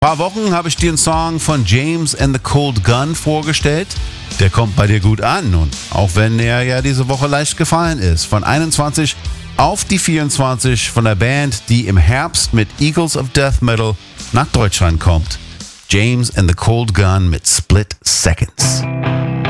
Paar Wochen habe ich dir einen Song von James and the Cold Gun vorgestellt. Der kommt bei dir gut an und auch wenn er ja diese Woche leicht gefallen ist. Von 21 auf die 24 von der Band, die im Herbst mit Eagles of Death Metal nach Deutschland kommt. James and the Cold Gun mit Split Seconds.